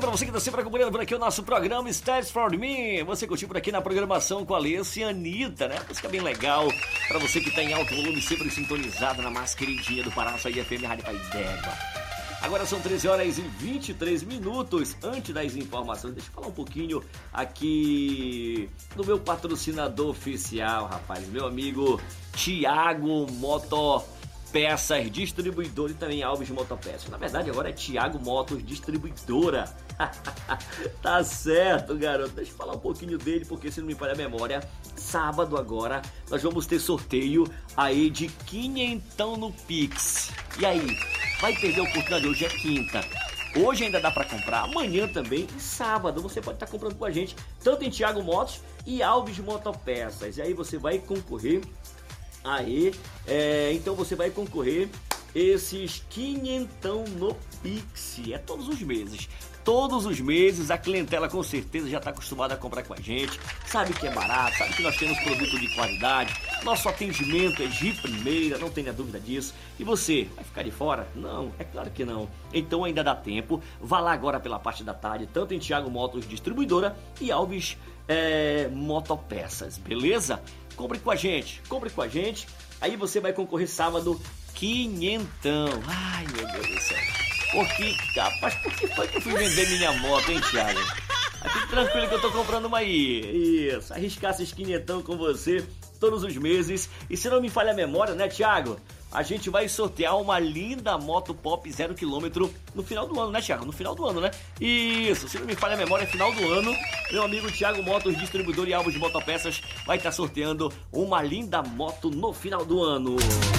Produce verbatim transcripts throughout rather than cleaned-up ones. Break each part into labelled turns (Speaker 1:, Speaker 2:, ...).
Speaker 1: pra você que tá sempre acompanhando por aqui o nosso programa Stats for Me. Você curtiu por aqui na programação com a Alessia e a Anitta, né? Música bem legal pra você que tá em alto volume, sempre sintonizado na mais queridinha do Pará, Açaí F M, Rádio Pai d'Égua. Agora são treze horas e vinte e três minutos. Antes das informações, deixa eu falar um pouquinho aqui do meu patrocinador oficial, rapaz. Meu amigo Thiago Motopeças Distribuidor e também Alves Motopeças. Na verdade, agora é Thiago Motos Distribuidora. Tá certo, garoto. Deixa eu falar um pouquinho dele, porque se não me falha a memória, sábado agora nós vamos ter sorteio aí de quinhentão no Pix. E aí, vai perder a oportunidade? Hoje é quinta. Hoje ainda dá pra comprar, amanhã também e sábado você pode estar comprando com a gente, tanto em Thiago Motos e Alves Motopeças. E aí você vai concorrer aí, é, então você vai concorrer esses quinhentão no Pix. É todos os meses. Todos os meses, a clientela com certeza já está acostumada a comprar com a gente, sabe que é barato, sabe que nós temos produto de qualidade, nosso atendimento é de primeira, não tenha dúvida disso. E você, vai ficar de fora? Não, é claro que não. Então ainda dá tempo, vá lá agora pela parte da tarde, tanto em Thiago Motos Distribuidora e Alves é, Motopeças, beleza? Compre com a gente, compre com a gente, aí você vai concorrer sábado quinhentão. Ai, meu Deus do céu. Porque, rapaz, por que foi que eu fui vender minha moto, hein, Thiago? Fique tranquilo que eu tô comprando uma aí. Isso, arriscar esses quinhentão com você todos os meses. E se não me falha a memória, né, Thiago? A gente vai sortear uma linda moto pop zero quilômetro no final do ano, né, Thiago? No final do ano, né? Isso, se não me falha a memória, é final do ano. Meu amigo Thiago Motos, distribuidor e Alves de Motopeças, vai estar sorteando uma linda moto no final do ano.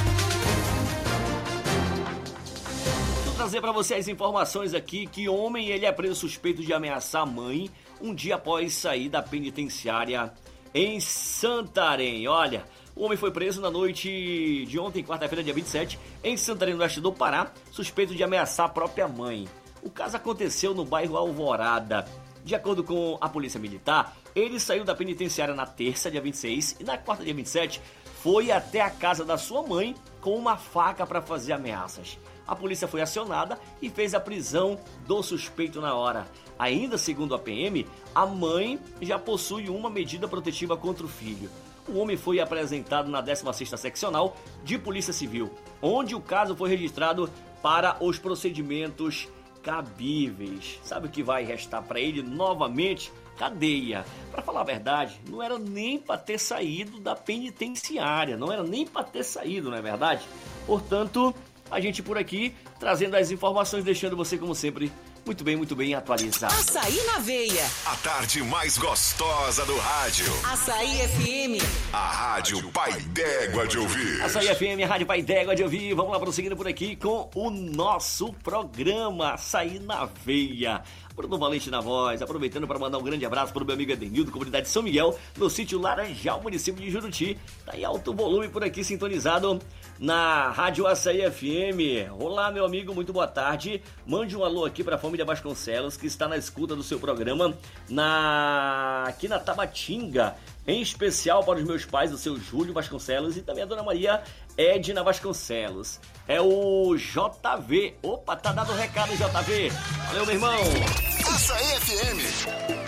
Speaker 1: Trazer para você as informações aqui que homem ele é preso suspeito de ameaçar a mãe um dia após sair da penitenciária em Santarém. Olha, o homem foi preso na noite de ontem, quarta-feira, dia vinte e sete, em Santarém, no oeste do Pará, suspeito de ameaçar a própria mãe. O caso aconteceu no bairro Alvorada. De acordo com a polícia militar, ele saiu da penitenciária na terça, dia vinte e seis, e na quarta, dia vinte e sete, foi até a casa da sua mãe com uma faca para fazer ameaças. A polícia foi acionada e fez a prisão do suspeito na hora. Ainda segundo a P M, a mãe já possui uma medida protetiva contra o filho. O homem foi apresentado na décima sexta Seccional de Polícia Civil, onde o caso foi registrado para os procedimentos cabíveis. Sabe o que vai restar para ele novamente? Cadeia. Para falar a verdade, não era nem para ter saído da penitenciária, não era nem para ter saído, não é verdade? Portanto, a gente por aqui, trazendo as informações, deixando você, como sempre, muito bem, muito bem atualizado.
Speaker 2: Açaí na veia.
Speaker 3: A tarde mais gostosa do rádio.
Speaker 2: Açaí F M.
Speaker 3: A rádio Pai d'Égua de ouvir.
Speaker 1: Açaí F M, a rádio Pai d'Égua de ouvir. Vamos lá, prosseguindo por aqui com o nosso programa Açaí na Veia. Bruno Valente na voz, aproveitando para mandar um grande abraço para o meu amigo Edenildo, comunidade São Miguel, no sítio Laranjal, município de Juruti. Tá em alto volume por aqui, sintonizado na Rádio Açaí F M. Olá, meu amigo, muito boa tarde. Mande um alô aqui para a família Vasconcelos, que está na escuta do seu programa na... aqui na Tabatinga. Em especial para os meus pais, o seu Júlio Vasconcelos e também a dona Maria Edna Vasconcelos. É o J V. Opa, tá dado o recado, J V. Valeu, meu irmão.
Speaker 3: Açaí F M.